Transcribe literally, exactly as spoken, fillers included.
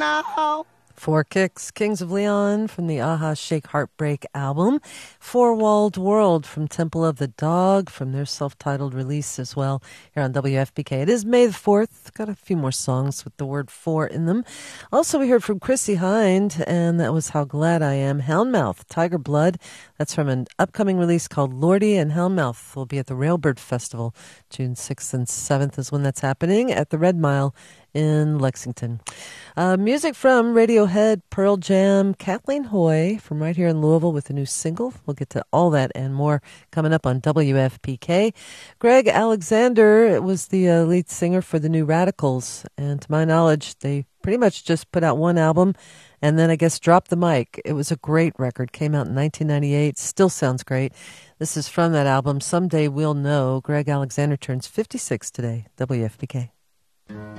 now. Four Kicks, Kings of Leon from the Aha Shake Heartbreak album. Four Walled World from Temple of the Dog from their self-titled release as well here on W F P K. It is May the fourth. Got a few more songs with the word four in them. Also, we heard from Chrissie Hynde, and that was How Glad I Am. Houndmouth, Tiger Blood. That's from an upcoming release called Lordy, and Houndmouth will be at the Railbird Festival. June sixth and seventh is when that's happening at the Red Mile in Lexington. Uh, music from Radiohead, Pearl Jam, Kathleen Hoy from right here in Louisville with a new single. We'll get to all that and more coming up on W F P K. Greg Alexander was the uh, lead singer for the New Radicals, and to my knowledge, they pretty much just put out one album and then I guess dropped the mic. It was a great record, came out in nineteen ninety-eight, still sounds great. This is from that album, Someday We'll Know. Greg Alexander turns fifty-six today, W F P K.